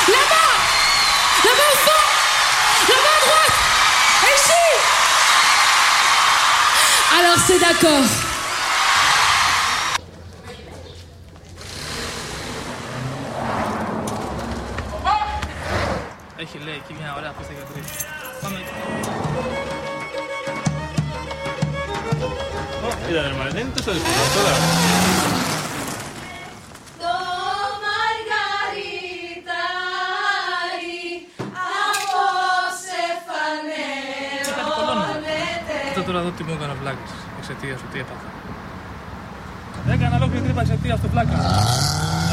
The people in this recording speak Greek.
Là-bas! Là-bas au fond! Là-bas à droite! Ici! Alors c'est d'accord. Έχει λέει εκεί μια ωραία πίστα για τρεις. Πάμε εκεί. Ήταν ρε μάλλον, δεν είναι τόσο δύσκολο τώρα. Το μαργαριτάρι απόψε φανερώνεται. Κοίτα τώρα εδώ τι μου έκανα βλάκες εξαιτίας του τι έπαθα. Έκανα ολόκληρη τρύπα εξαιτίας του βλάκα.